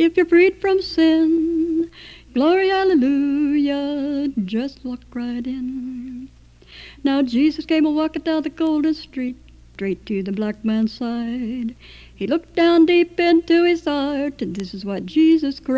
if you're freed from sin. Glory, hallelujah, just walk right in. Now Jesus came a-walking down the golden street, straight to the black man's side. He looked down deep into his heart, and this is what Jesus cried.